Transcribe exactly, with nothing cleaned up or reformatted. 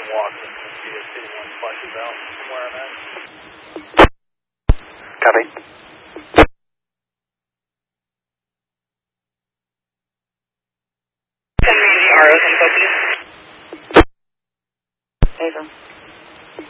Watson. We'll see if anyone flashes out from where I'm at. Copy. ten R O, ten focus. Over.